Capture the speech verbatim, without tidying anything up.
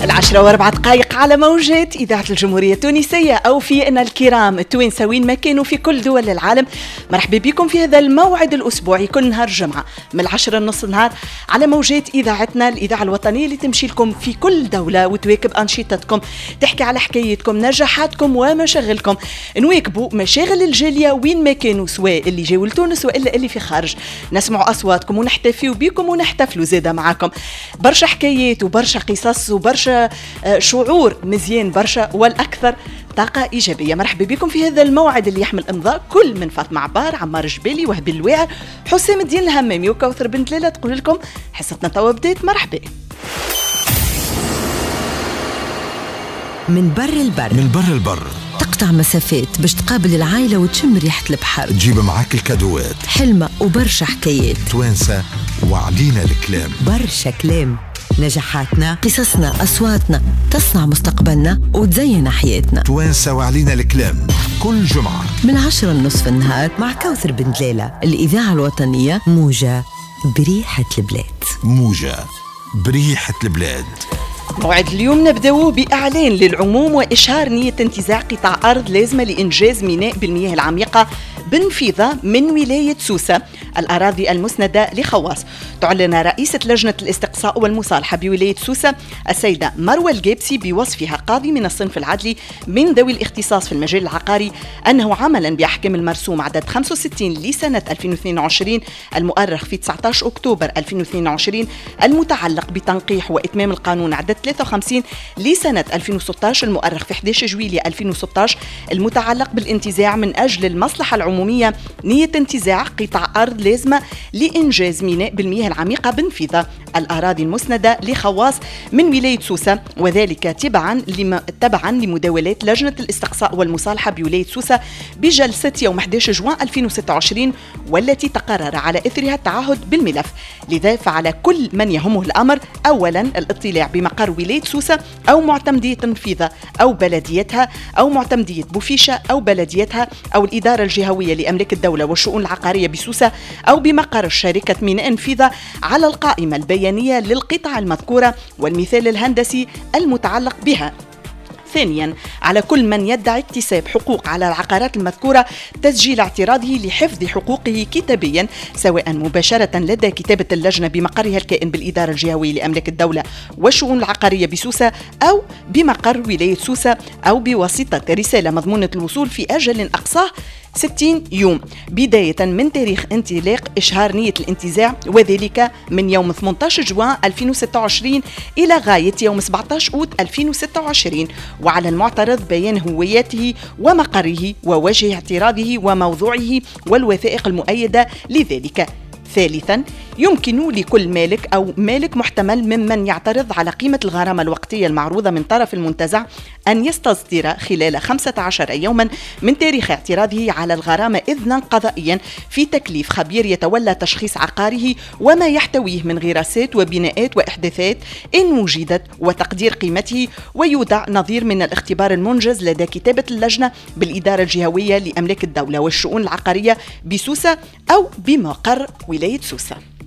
العشرة واربع دقائق على موجات إذاعة الجمهورية التونسية. أوفيائنا الكرام التوانسة وين ما كانوا في كل دول العالم، مرحبا بكم في هذا الموعد الأسبوعي كل نهار جمعة من العشرة نص نهار على موجات إذاعتنا الإذاعة الوطنية اللي تمشي لكم في كل دولة وتواكب أنشطتكم، تحكي على حكايتكم، نجاحاتكم ومشاغلكم، نواكبوا مشاغل الجالية وين ما كانوا، سواء اللي جاوا لتونس وإلا اللي في خارج، نسمعوا أصواتكم ونحتفيوا بكم ونحتفلوا زيادة معاكم. برشا حكايات وبرشا قصص وبرشا شعور مزيان برشا، والأكثر طاقة إيجابية. مرحبا بكم في هذا الموعد اللي يحمل إمضاء كل من فاطمة عبار، عمار جبالي، وهبي الواعر، حسام الدين الهمامي وكوثر بنت ليلى. تقول لكم حصتنا توا بدات. مرحبا. من بر البر من بر البر تقطع مسافات باش تقابل العائلة وتشم ريحة البحر، تجيب معاك الكادوات، حلمة وبرشا حكايات، توانسة وعلينا الكلام، برشا كلام، نجاحاتنا، قصصنا، أصواتنا تصنع مستقبلنا وتزين حياتنا. توانسة وعلينا الكلام كل جمعة من عشرة النصف النهار مع كوثر بنت ليلى. الإذاعة الوطنية موجة بريحة البلاد. موجة بريحة البلاد. موعد اليوم نبدأ بإعلان للعموم وإشهار نية انتزاع قطاع أرض لازمة لإنجاز ميناء بالمياه العميقة بنفيذة من ولاية سوسة، الأراضي المسندة لخواص. تعلن رئيسة لجنة الاستقصاء والمصالحة بولاية سوسة السيدة مروة الجابسي بوصفها قاضي من الصنف العدلي من ذوي الاختصاص في المجال العقاري أنه عملا بأحكام المرسوم عدد خمسة وستين لسنة ألفين واثنين وعشرين المؤرخ في تسعة عشر أكتوبر ألفين واثنين وعشرين المتعلق بتنقيح وإتمام القانون عدد ثلاثة وخمسين لسنة ألفين وستة عشر المؤرخ في أحد عشر جويلية ألفين وستة عشر المتعلق بالانتزاع من أجل المصلحة العمومية نية انتزاع قطاع أرض لازمة لإنجاز ميناء بالمياه العميقة بنفيذة الأراضي المسندة لخواص من ولاية سوسة، وذلك تبعا لم... تبعا لمداولات لجنة الاستقصاء والمصالحة بولاية سوسة بجلسة يوم أحد عشر جوان ألفين وستة وعشرين، والتي تقرر على إثرها التعهد بالملف. لذا فعلى كل من يهمه الأمر أولا الاطلاع بمقر ولاية سوسة أو معتمدية تنفيذة أو بلديتها أو معتمدية بوفيشة أو بلديتها أو الإدارة الجهوية لأملاك الدولة والشؤون العقارية بسوسة أو بمقر شركة ميناء انفيذة على القائمة البيانية للقطع المذكورة والمثال الهندسي المتعلق بها. ثانيا على كل من يدعي اكتساب حقوق على العقارات المذكورة تسجيل اعتراضه لحفظ حقوقه كتابيا، سواء مباشرة لدى كتابة اللجنة بمقرها الكائن بالإدارة الجهوية لأملاك الدولة والشؤون العقارية بسوسة أو بمقر ولاية سوسة أو بواسطة رسالة مضمونة الوصول في أجل أقصاه ستين يوم بداية من تاريخ انطلاق إشهار نية الانتزاع، وذلك من يوم ثمانية عشر جوان ألفين وستة وعشرين إلى غاية يوم سبعة عشر أوت ألفين وستة وعشرين، وعلى المعترض بيان هويته ومقره ووجه اعتراضه وموضوعه والوثائق المؤيدة لذلك. ثالثا يمكن لكل مالك أو مالك محتمل ممن يعترض على قيمة الغرامة الوقتية المعروضة من طرف المنتزع أن يستصدر خلال خمسة عشر يوما من تاريخ اعتراضه على الغرامة إذنا قضائيا في تكليف خبير يتولى تشخيص عقاره وما يحتويه من غراسات وبناءات وإحداثات إن وجدت وتقدير قيمته، ويوضع نظير من الاختبار المنجز لدى كتابة اللجنة بالإدارة الجهوية لأملاك الدولة والشؤون العقارية بسوسة أو بمقر ولاية سوسة.